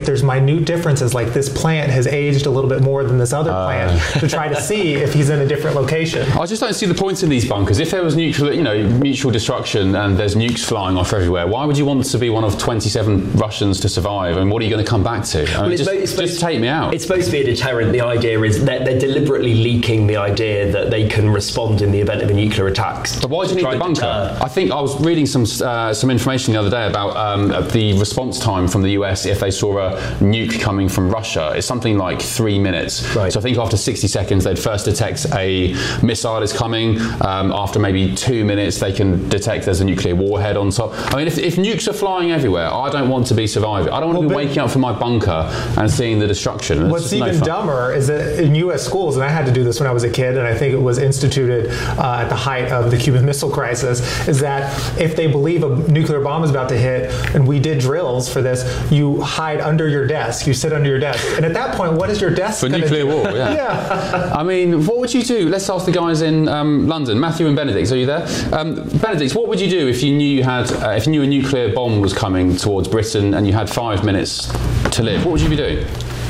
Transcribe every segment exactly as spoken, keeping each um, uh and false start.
there's minute differences, like this plant has aged a little bit more than this other uh. plant, to try to see if he's in a different location. I just don't see the point in these bunkers. If there was nuclear, you know, mutual destruction and there's nukes flying off everywhere, why would you want to be one of twenty-seven Russians to survive? And what are you going to come back to? I mean, well, just, supposed, just take me out. It's supposed to be a deterrent. The idea is that they're deliberately leaking the idea that they can respond in the event of a nuclear attack. But why do you need the bunker? I think I was reading some uh, some information the other day about um, the response time from the U S if they saw a nuke coming from Russia. It's something like three minutes. Right. So I think after sixty seconds they'd first detect a missile is coming. Um, after maybe two minutes they can detect there's a nuclear warhead on top. I mean, if, if nukes are flying everywhere, I don't want to be surviving. I don't want well, to be waking up from my bunker and seeing the destruction. That's what's even no dumber is that in U S schools, and I had to do this when I was a kid, and I think it was instituted uh, at the height of the Cuban Missile Crisis, is that if they believe a nuclear bomb is about to hit, and we did drills for this, you hide under your desk, you sit under your desk, and at that point, what is your desk for nuclear do? war? Yeah. yeah. I mean, what would you do? Let's ask the guys in um, London. Matthew and Benedict, are you there? Um, Benedict, what would you do if you knew you had, uh, if you knew a nuclear bomb was coming towards Britain and you had five minutes to live? What would you be doing?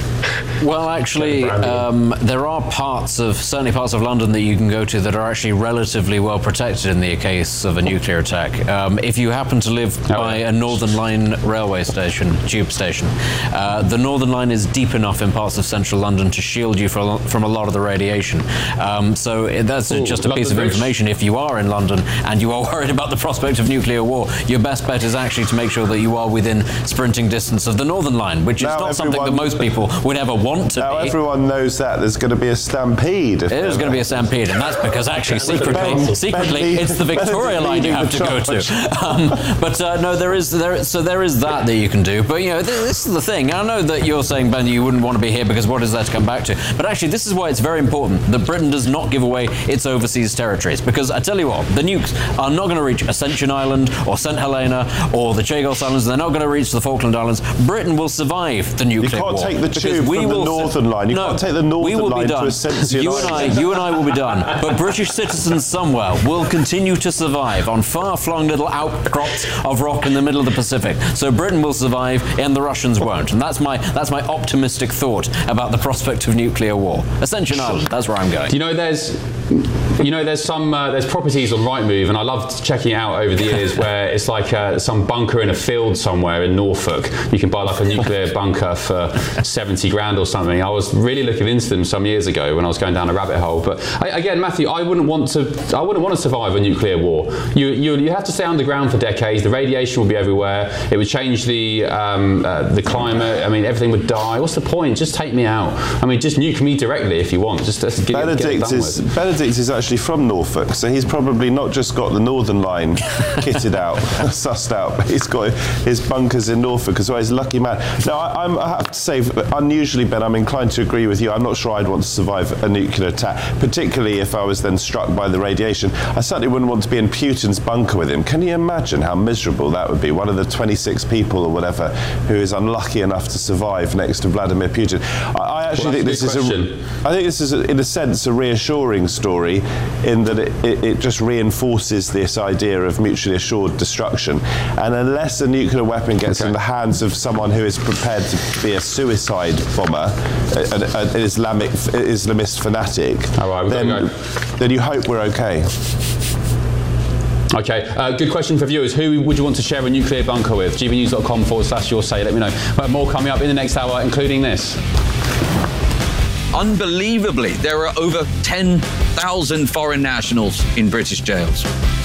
Well, actually, um, there are parts of, certainly parts of London that you can go to that are actually relatively well protected in the case of a nuclear attack. Um, if you happen to live oh. by a Northern Line railway station, tube station, uh, the Northern Line is deep enough in parts of central London to shield you from, from a lot of the radiation. Um, so that's Ooh, just a London piece of Bridge. information. If you are in London and you are worried about the prospect of nuclear war, your best bet is actually to make sure that you are within sprinting distance of the Northern Line, which is now not something that most people would ever want. Want to now be. Everyone knows that there's going to be a stampede. It is going to be a stampede, and that's because actually secretly, ben, secretly, ben it's the Victoria line you have to go to. Um, but uh, no, there is there. So there is that that you can do. But you know, th this is the thing. I know that you're saying, Ben, you wouldn't want to be here because what is there to come back to? But actually, this is why it's very important that Britain does not give away its overseas territories. Because I tell you what, the nukes are not going to reach Ascension Island or Saint Helena or the Chagos Islands. They're not going to reach the Falkland Islands. Britain will survive the nuclear war. You can't take the tube from the Northern Line. You no, can't take the Northern Line to Ascension you and I, you and I will be done. But British citizens somewhere will continue to survive on far-flung little outcrops of rock in the middle of the Pacific. So Britain will survive, and the Russians won't. And that's my that's my optimistic thought about the prospect of nuclear war. Ascension Island. That's where I'm going. You know, there's you know there's some uh, there's properties on Rightmove, and I loved checking it out over the years where it's like uh, some bunker in a field somewhere in Norfolk. You can buy like a nuclear bunker for seventy grand or something. I was really looking into them some years ago when I was going down a rabbit hole. But I, again, Matthew, I wouldn't want to. I wouldn't want to survive a nuclear war. You you you have to stay underground for decades. The radiation will be everywhere. It would change the um, uh, the climate. I mean, everything would die. What's the point? Just take me out. I mean, just nuke me directly if you want. Just, just get, Benedict get it done is with. Benedict is actually from Norfolk, so he's probably not just got the Northern Line kitted out, sussed out, but he's got his bunkers in Norfolk as well. He's a lucky man. Now, I, I'm, I have to say, unusually, Ben, I'm inclined to agree with you. I'm not sure I'd want to survive a nuclear attack, particularly if I was then struck by the radiation. I certainly wouldn't want to be in Putin's bunker with him. Can you imagine how miserable that would be? One of the twenty-six people or whatever who is unlucky enough to survive next to Vladimir Putin. I, I actually well, think this is a, I think this is, a, in a sense, a reassuring story in that it, it, it just reinforces this idea of mutually assured destruction. And unless a nuclear weapon gets okay. in the hands of someone who is prepared to be a suicide bomber, an, an Islamic Islamist fanatic, All right, then, go. then you hope we're okay. Okay, uh, good question for viewers. Who would you want to share a nuclear bunker with? g b news dot com forward slash your say. Let me know. We'll have more coming up in the next hour, including this. Unbelievably, there are over ten thousand foreign nationals in British jails.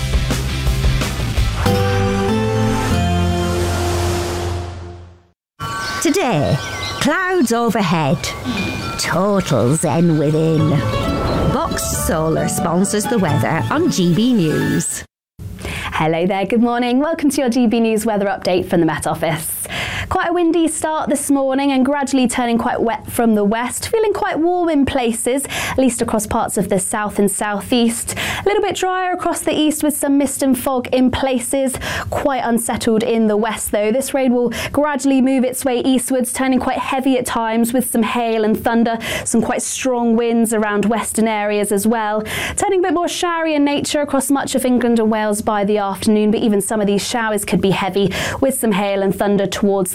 Today, clouds overhead, total zen within. Box Solar sponsors the weather on G B News. Hello there, good morning. Welcome to your G B News weather update from the Met Office. Quite a windy start this morning and gradually turning quite wet from the west, feeling quite warm in places, at least across parts of the south and southeast. A little bit drier across the east with some mist and fog in places. Quite unsettled in the west though. This rain will gradually move its way eastwards, turning quite heavy at times with some hail and thunder, some quite strong winds around western areas as well. Turning a bit more showery in nature across much of England and Wales by the afternoon, but even some of these showers could be heavy with some hail and thunder towards the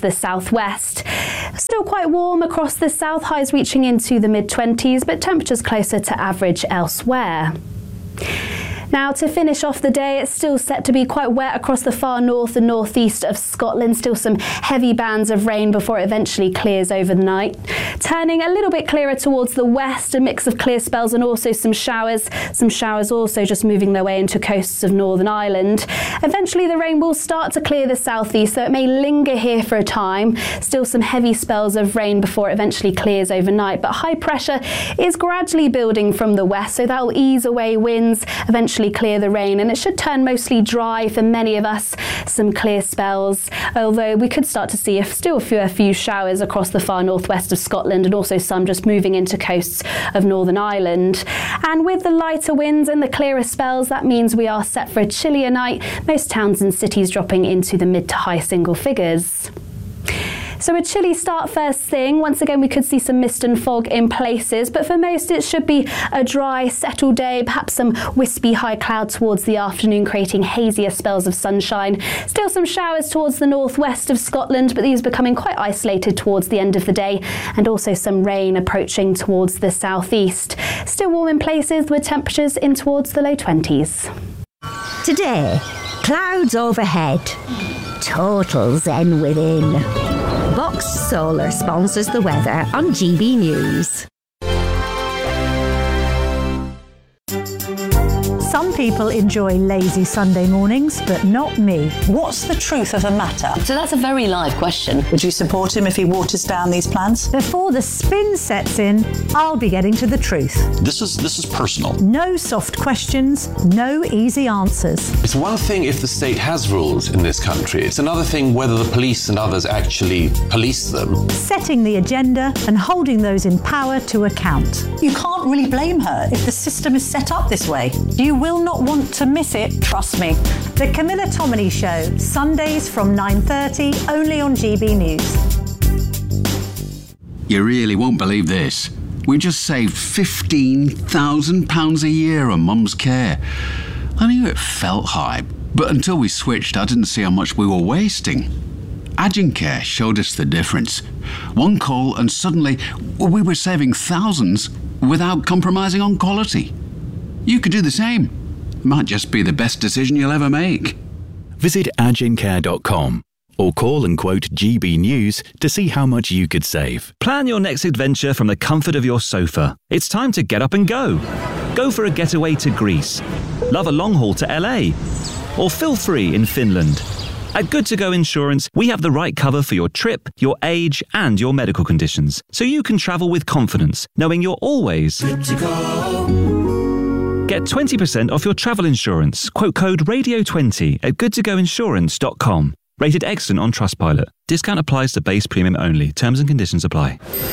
the southwest. Still quite warm across the south, highs reaching into the mid twenties, but temperatures closer to average elsewhere. Now, to finish off the day, it's still set to be quite wet across the far north and northeast of Scotland. Still some heavy bands of rain before it eventually clears overnight. Turning a little bit clearer towards the west, a mix of clear spells and also some showers. Some showers also just moving their way into coasts of Northern Ireland. Eventually, the rain will start to clear the southeast, so it may linger here for a time. Still some heavy spells of rain before it eventually clears overnight. But high pressure is gradually building from the west, so that will ease away winds, eventually clear the rain, and it should turn mostly dry for many of us. Some clear spells, although we could start to see a, still a few, a few showers across the far northwest of Scotland, and also some just moving into coasts of Northern Ireland. And with the lighter winds and the clearer spells, that means we are set for a chillier night, most towns and cities dropping into the mid to high single figures. So a chilly start first thing. Once again, we could see some mist and fog in places, but for most it should be a dry, settled day, perhaps some wispy high cloud towards the afternoon, creating hazier spells of sunshine. Still some showers towards the northwest of Scotland, but these becoming quite isolated towards the end of the day, and also some rain approaching towards the southeast. Still warm in places with temperatures in towards the low twenties. Today, clouds overhead, total zen within. Box Solar sponsors the weather on G B News. Some people enjoy lazy Sunday mornings, but not me. What's the truth of the matter? So that's a very live question. Would you support him if he waters down these plans? Before the spin sets in, I'll be getting to the truth. This is this is personal. No soft questions, no easy answers. It's one thing if the state has rules in this country. It's another thing whether the police and others actually police them. Setting the agenda and holding those in power to account. You can't really blame her if the system is set up this way. You will not want to miss it, trust me. The Camilla Tominey Show, Sundays from nine thirty, only on G B News. You really won't believe this. We just saved fifteen thousand pounds a year on Mum's care. I knew it felt high, but until we switched, I didn't see how much we were wasting. Agencare showed us the difference. One call and suddenly we were saving thousands without compromising on quality. You could do the same. Might just be the best decision you'll ever make. Visit agencare dot com or call and quote G B News to see how much you could save. Plan your next adventure from the comfort of your sofa. It's time to get up and go. Go for a getaway to Greece. Love a long haul to L A. Or feel free in Finland. At Good To Go Insurance, we have the right cover for your trip, your age, and your medical conditions, so you can travel with confidence, knowing you're always good to go. Get twenty percent off your travel insurance. Quote code radio twenty at good to go insurance dot com. Rated excellent on Trustpilot. Discount applies to base premium only. Terms and conditions apply.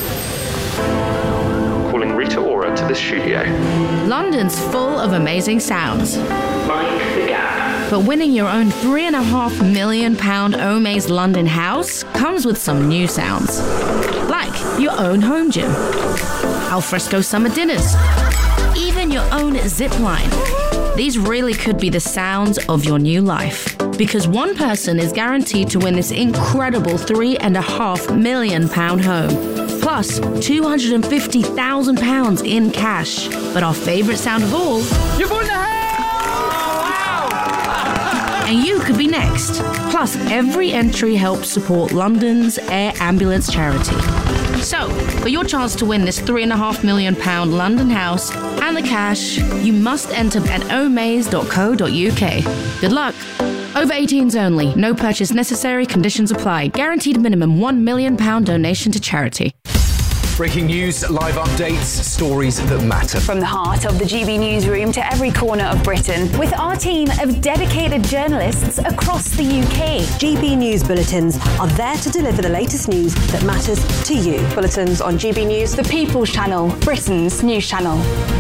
Calling Rita Ora to the studio. London's full of amazing sounds. Mind the gap. But winning your own three and a half million pound Omaze London house comes with some new sounds. Like your own home gym, alfresco summer dinners, even your own zip line. These really could be the sounds of your new life. Because one person is guaranteed to win this incredible three and a half million pound home. Plus two hundred fifty thousand pounds in cash. But our favourite sound of all, You've won the house! Wow! And you could be next. Plus, every entry helps support London's Air Ambulance charity. So, for your chance to win this three and a half million pound London house and the cash, you must enter at omaze dot co dot uk. Good luck. Over eighteens only. No purchase necessary. Conditions apply. Guaranteed minimum one million pound donation to charity. Breaking news, live updates, stories that matter. From the heart of the G B newsroom to every corner of Britain, with our team of dedicated journalists across the U K. G B News Bulletins are there to deliver the latest news that matters to you. Bulletins on G B News, the People's Channel, Britain's news channel.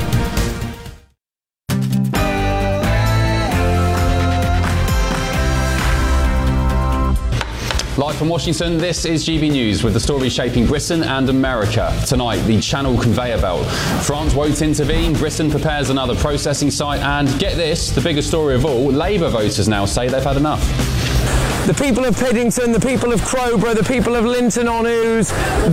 Live from Washington, this is G B News with the stories shaping Britain and America. Tonight, the Channel conveyor belt. France won't intervene, Britain prepares another processing site, and get this, the biggest story of all, Labour voters now say they've had enough. the people of Piddington, the people of Crowborough, the people of Linton on Ouse,